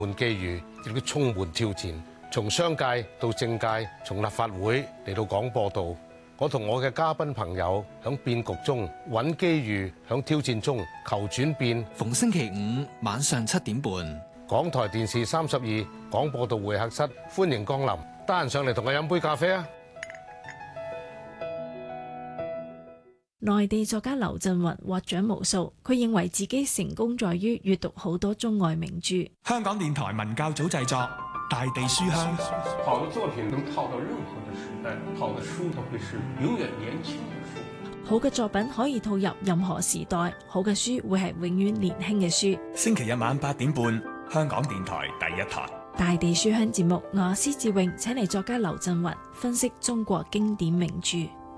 滿機遇，亦都充滿挑戰。從商界到政界，從立法會嚟到廣播道，我同我嘅嘉賓朋友喺變局中揾機遇，喺挑戰中求轉變。 逢星期五晚上7點半， 港台電視32廣播道會客室，歡迎光臨。得閒上嚟同我飲杯咖啡啊！ 內地作家劉震雲獲獎無數，佢認為自己成功在於閱讀好多中外名著。 香港電台文教組製作《大地書香》。 好的作品能套到任何的時代，好的書都會是永遠年輕的書。 好嘅作品可以套入任何時代，好嘅書會係永遠年輕嘅書。 星期日晚8點半，香港電台第一台《 大地書香》節目，我施志穎請嚟作家劉震雲分析中國經典名著。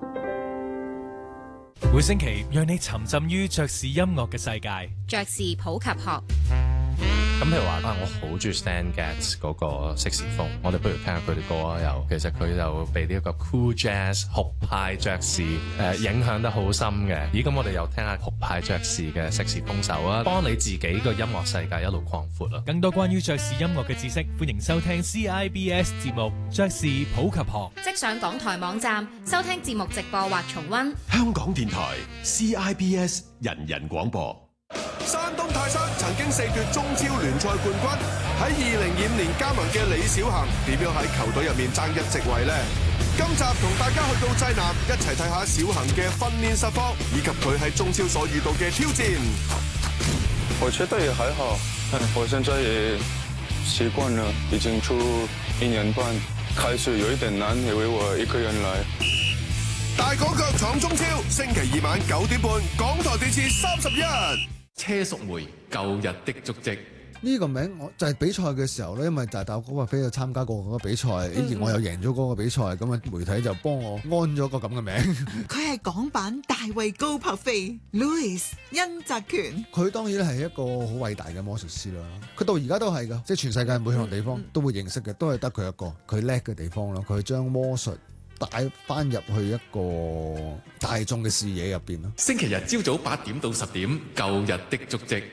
每星期讓你沉浸於爵士音樂嘅世界。 爵士普及學。 咁譬如話我好中意 Stan Getz 嗰個色士風，我哋不如聽下佢啲歌啊。又其實佢就被呢一個 cool jazz 酷派爵士影響得好深嘅。咦，咁我哋又聽下酷派爵士嘅色士風手啊，幫你自己個音樂世界一路擴闊啊。 更多關於爵士音樂嘅知識，歡迎收聽 CIBS 節目《爵士普及學》。 即上港台網站收聽節目直播或重溫。 香港電台 CIBS 人人廣播。 山東泰山曾經4奪中超聯賽冠軍，喺2025年加盟嘅李小恆點樣喺球隊入面爭一席位呢？今集同大家去到濟南，一齊睇下小恆嘅訓練實況，以及佢喺中超所遇到嘅挑戰。 我覺得也還好，我現在也習慣了，已經出1年半，開始有一點難，因為我一個人來。 大港腳闖中超，星期二晚9點半，港台電視31。 車淑梅舊日的足跡， 呢個名我就係比賽嘅時候咧，因為大嗰個飛有參加過嗰個比賽，而我又贏咗嗰個比賽，咁啊媒體就幫我安咗個咁嘅名。 佢係港版大衛高柏飛 Louis 殷澤權， 佢當然係一個好偉大嘅魔術師啦。佢到而家都係噶，即係全世界每項地方都會認識嘅，都係得佢一個。佢叻嘅地方咯，佢將魔術帶翻入去一個大眾嘅視野入邊咯。 星期日朝早8點到10點，舊日的足跡。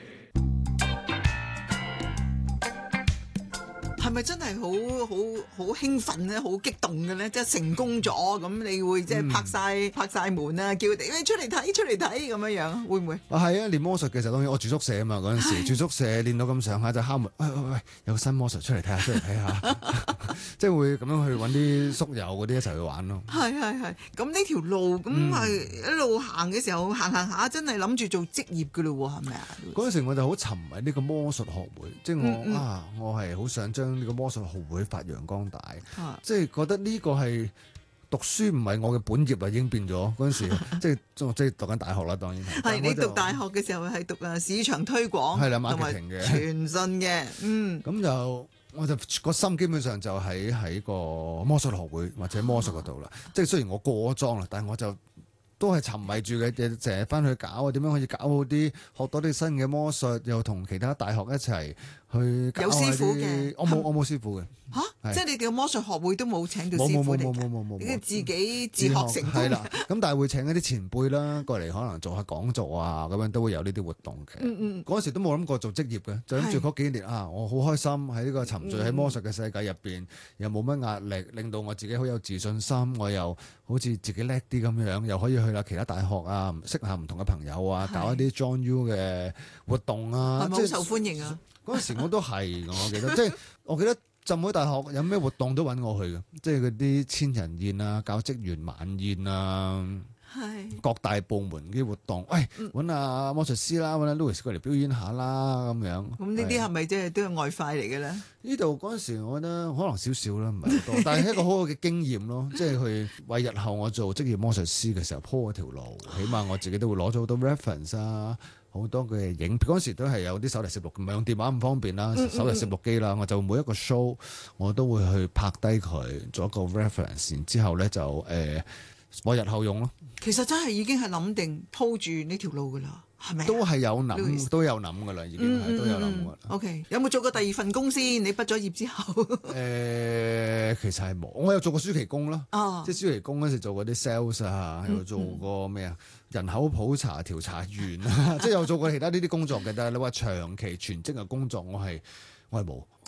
係咪真係好興奮咧？好激動嘅咧？即係成功咗咁，你會即係拍晒門啊，叫佢哋出嚟睇咁樣樣，會唔會？ 係啊，練魔術嘅時候當然我住宿舍啊嘛，嗰陣時住宿舍練到咁上下就敲門，喂，有新魔術出嚟睇下，即係會咁樣去揾啲宿友嗰啲一齊去玩咯。係， 咁呢條路咁係一路行嘅時候行下，真係諗住做職業㗎咯喎，係咪啊？嗰陣時我就好沉迷呢個魔術學會，即係我係好想將呢個魔術學會發揚光大，即係覺得呢個係讀書唔係我嘅本業啦，已經變咗嗰陣時，即係讀緊大學啦，當然係。 你讀大學嘅時候係讀市場推廣， 係啦，marketing嘅傳訊嘅， 咁就我就個心基本上就喺個魔術學會或者魔術嗰度啦。即係雖然我過咗莊啦，但係我就都係沉迷住嘅，成日翻去搞啊，點樣可以搞好啲，學多啲新嘅魔術，又同其他大學一齊去搞。有師傅嘅，我冇師傅嘅。 即係你哋個魔術學會都冇請到師傅嚟㗎？冇，你自己自學成功。係啦，咁但係會請一啲前輩啦過嚟，可能做下講座啊，咁樣都會有呢啲活動嘅。嗰時都冇諗過做職業嘅，就諗住嗰幾年我好開心喺呢個沉醉喺魔術嘅世界入邊，又冇乜壓力，令到我自己好有自信心，我又好似自己叻啲咁樣，又可以去其他大學啊，識下唔同嘅朋友啊，搞一啲 John U 嘅活動啊， 係咪好受歡迎啊？ 嗰陣時我都係，我記得浸會大學有咩活動都揾我去嘅，即係嗰啲千人宴啊，搞職員晚宴啊，各大部門啲活動，揾阿魔術師啦，揾阿 Louis 過嚟表演下啦，咁樣。咁呢啲係咪即係都係外快嚟嘅咧？ 呢度嗰陣時，我覺得可能少少啦，唔係好多，但係一個好好嘅經驗咯，即係去為日後我做職業魔術師嘅時候鋪一條路，起碼我自己都會攞咗好多 reference 啊。好多嘅影片嗰陣時都係有啲手提攝錄，唔係用電話咁方便啦，手提攝錄機啦，我就每一個 show 我都會去拍低佢，做一個 reference，然之後咧就我日後用咯。其實真係已經係諗定鋪住呢條路噶啦，係咪？都係有諗，都有諗噶啦，已經係都有諗噶啦。OK， 有冇做過第二份工先？你畢咗業之後？其實係冇，我有做過暑期工咯。即係暑期工嗰時做過啲 sales 啊，又做過咩啊？人口普查調查員啊，即係有做過其他呢啲工作嘅，但係你話長期全職嘅工作，我係冇。